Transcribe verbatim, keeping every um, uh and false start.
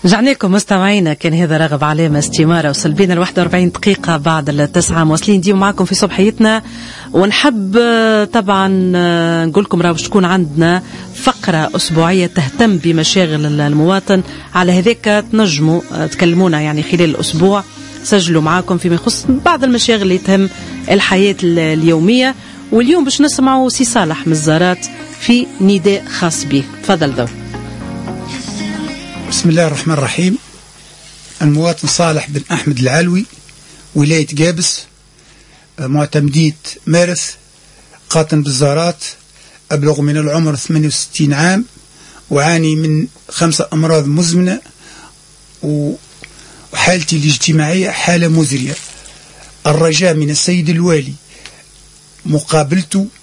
رجعناكم مستمعينا. كان هذا رغب علامة استمارة، وصل بينا الواحد وأربعين دقيقة بعد التسعة، مواصلين ديو معكم في صبحيتنا. ونحب طبعا نقول لكم راه باش تكون عندنا فقرة أسبوعية تهتم بمشاغل المواطن. على هذاك تنجموا تكلمونا يعني خلال الأسبوع، سجلوا معاكم فيما يخص بعض المشاغل اللي تهم الحياة اليومية. واليوم باش نسمعوا سي صالح من الزارات في نداء خاص به. تفضل ذو. بسم الله الرحمن الرحيم. المواطن صالح بن أحمد العلوي، ولاية قابس، معتمدية مارس، قاطن بالزارات، أبلغ من العمر ثمانية وستين عام، وعاني من خمسة أمراض مزمنة، وحالتي الاجتماعية حالة مزرية. الرجاء من السيد الوالي مقابلته